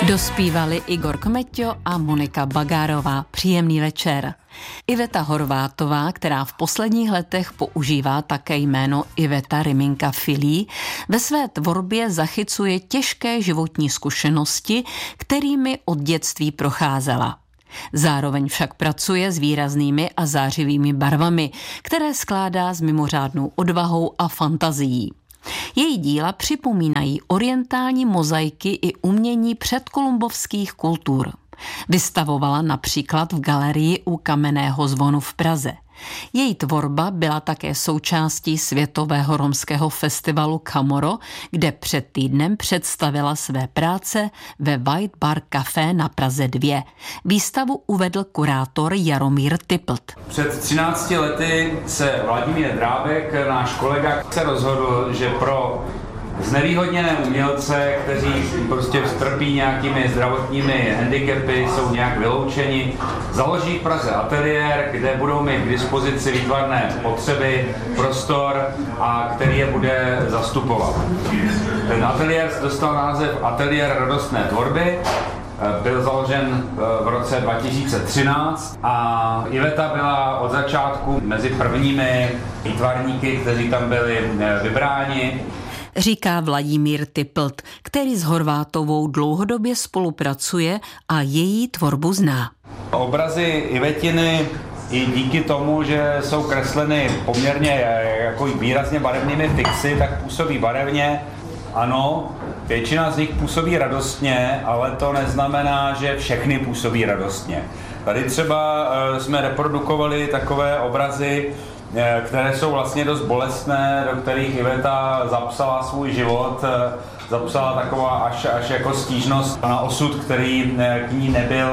Dospívali Igor Kmeťo a Monika Bagárová. Příjemný večer. Iveta Horvátová, která v posledních letech používá také jméno Iveta Riminka Filí, ve své tvorbě zachycuje těžké životní zkušenosti, kterými od dětství procházela. Zároveň však pracuje s výraznými a zářivými barvami, které skládá s mimořádnou odvahou a fantazií. Její díla připomínají orientální mozaiky i umění předkolumbovských kultur. Vystavovala například v galerii u Kamenného zvonu v Praze. Její tvorba byla také součástí Světového romského festivalu Chamorro, kde před týdnem představila své práce ve White Bar Café na Praze 2. Výstavu uvedl kurátor Jaromír Typlt. Před 13 lety se Vladimír Drábek, náš kolega, se rozhodl, že pro znevýhodněné umělce, kteří prostě trpí nějakými zdravotními handicapy, jsou nějak vyloučeni, založí v Praze ateliér, kde budou mít k dispozici výtvarné potřeby, prostor a který je bude zastupovat. Ten ateliér dostal název Ateliér radostné tvorby, byl založen v roce 2013 a Iveta byla od začátku mezi prvními výtvarníky, kteří tam byli vybráni. Říká Vladimír Typlt, který s Horvátovou dlouhodobě spolupracuje a její tvorbu zná. Obrazy Ivetiny i díky tomu, že jsou kresleny poměrně jako výrazně barevnými fixy, tak působí barevně. Ano, většina z nich působí radostně, ale to neznamená, že všechny působí radostně. Tady třeba jsme reprodukovali takové obrazy, které jsou vlastně dost bolestné, do kterých Iveta zapsala svůj život, zapsala taková až jako stížnost na osud, který k ní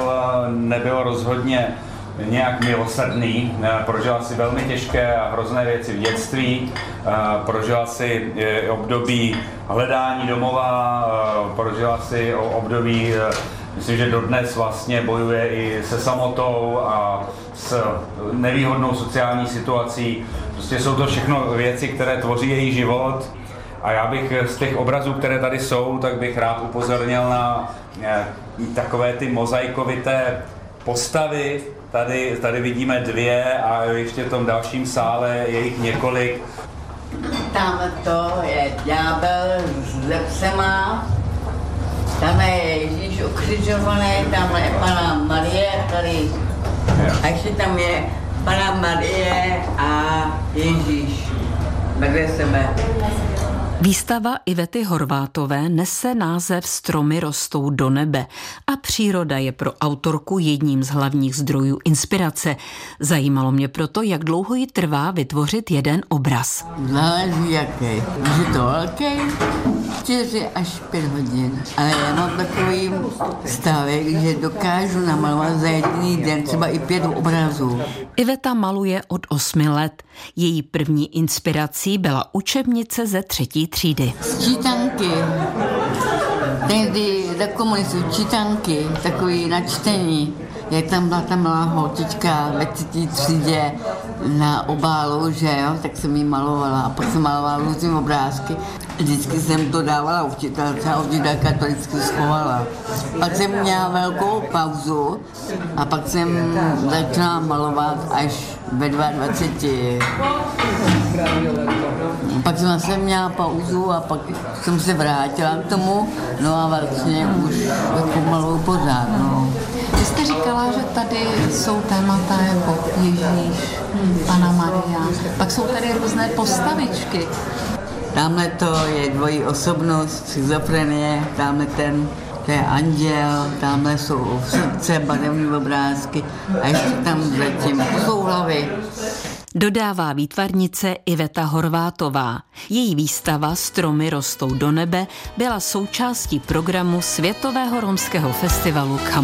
nebyl rozhodně nějak milosrdný. Prožila si velmi těžké a hrozné věci v dětství, prožila si období hledání domova, prožila si období, myslím, že dodnes vlastně bojuje i se samotou a s nevýhodnou sociální situací. Prostě jsou to všechno věci, které tvoří její život. A já bych z těch obrazů, které tady jsou, tak bych rád upozornil na takové ty mozaikovité postavy. Tady vidíme dvě a ještě v tom dalším sále je jich několik. Tam to je ďábel s lepsema, tam je Ježíš ukřižovaný, tam je Panna Marie tady. A ještě tam je Panna Marie a Ježíš vedle sebe. Výstava Ivety Horvátové nese název Stromy rostou do nebe a příroda je pro autorku jedním z hlavních zdrojů inspirace. Zajímalo mě proto, jak dlouho jí trvá vytvořit jeden obraz. Záleží jaký. Je to velký, 4 až 5 hodin, ale já mám takový stavek, že dokážu namalovat za jediný den třeba i 5 obrazů. Iveta maluje od 8 let. Její první inspirací byla učebnice ze 3. třídy. Čítanky. Tehdy za komunistů čítanky, takový na čtení. Jak tam byla ta malá holčička ve 3. třídě na obálu, že jo, tak jsem jí malovala a pak jsem malovala různými obrázky. Vždycky jsem to dávala učitelce a učitelka to vždycky schovala. Pak jsem měla velkou pauzu a pak jsem začala malovat až ve 22. Pak jsem zase měla pauzu a pak jsem se vrátila k tomu, no a vlastně už jako maluju pořád, no. Vy jste říkala, že tady jsou témata jako Ježíš, Panna Maria, pak jsou tady různé postavičky. Tamhle to je dvojí osobnost, schizofrenie, tamhle to je anděl, tamhle jsou srdce, barevné obrázky a ještě tam zatím to jsou hlavy. Dodává výtvarnice Iveta Horvátová. Její výstava Stromy rostou do nebe byla součástí programu Světového romského festivalu Chamorro.